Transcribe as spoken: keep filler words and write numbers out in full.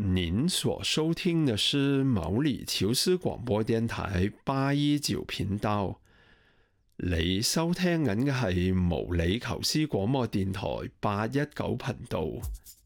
您所收聽的是毛里求斯廣播電台八一九頻道，你收聽緊嘅係毛里求斯廣播電台八一九頻道。